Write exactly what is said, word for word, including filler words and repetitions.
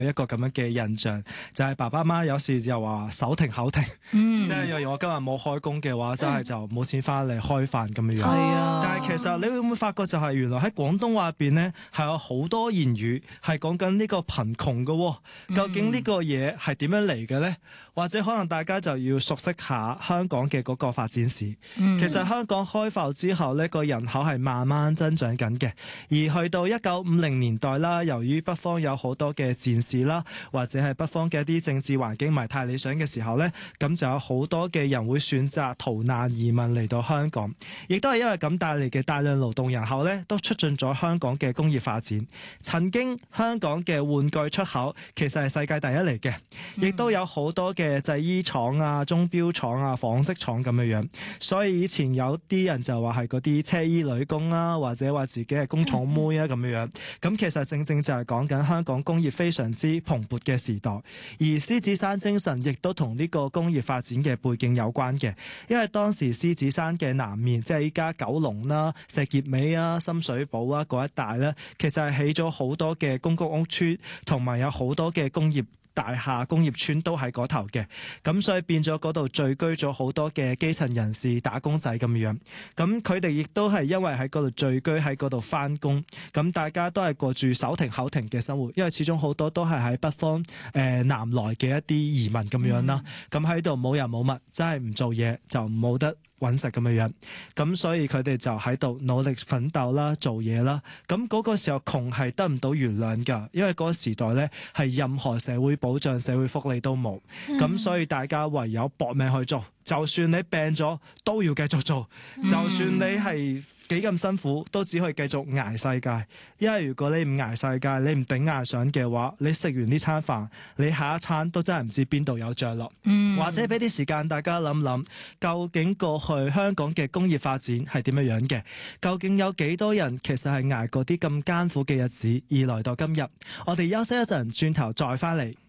一個咁樣嘅印象，就係、是、爸爸媽媽有時又話手停口停，嗯、即係又如我今日冇開工嘅話，真係就冇錢翻嚟開飯咁樣樣。 啊、 但係其實你會唔會發覺就係原來喺廣東話入邊呢，係有好多言語係講緊呢個貧窮嘅喎。究竟呢個嘢係點樣嚟嘅呢？或者可能大家就要熟悉下香港嘅嗰個發展史。嗯、其實香港開埠之後呢，個人口係慢慢增長緊嘅，而去到一九五零年代啦，由於北方有好多嘅戰事啦，或者係北方嘅一啲政治環境唔係太理想嘅時候呢，咁就有好多嘅人會選擇逃難移民嚟到香港，亦都係因為咁帶嚟嘅大量勞動人口呢，都促進咗香港嘅工業發展。曾經香港嘅玩具出口其實係世界第一嚟嘅，亦都有好多嘅製衣廠啊、鐘錶廠啊、紡織廠咁樣樣。所以以前有啲人就話係嗰啲車衣女工啊，或者話自己係工廠妹啊咁樣樣。咁其實正正就係講緊香港工業非常之蓬勃嘅時代，而獅子山精神亦都同呢個工業發展嘅背景有關嘅。因為當時獅子山嘅南面，即係依家九龍啦、石硤尾啊、深水埗啊嗰一帶咧，其實係起咗好多嘅公共屋邨，同埋有好多嘅工業大廈、工業村都喺嗰頭嘅，咁所以變咗嗰度聚居咗好多嘅基層人士、打工仔咁樣。咁佢哋亦都係因為喺嗰度聚居，喺嗰度返工，咁大家都係過住手停口停嘅生活，因為始終好多都係喺北方誒、呃、南來嘅一啲移民咁樣啦。咁喺度冇人冇物，真係唔做嘢就冇得揾食咁樣樣，咁所以佢哋就喺度努力奮鬥啦、做嘢啦。咁嗰個時候窮係得唔到原諒㗎，因為嗰個時代呢係任何社會保障、社會福利都冇，咁、嗯、所以大家唯有搏命去做。就算你病咗都要繼續做，嗯、就算你係幾咁辛苦都只可以繼續捱世界。因為如果你唔捱世界，你唔頂硬上嘅話，你食完呢餐飯，你下一餐都真係唔知邊度有着落。嗯、或者俾啲時間大家諗諗，究竟過去香港嘅工業發展係點樣樣嘅？究竟有幾多人其實係捱過啲咁艱苦嘅日子，而來到今日？我哋休息一陣，轉頭再翻嚟。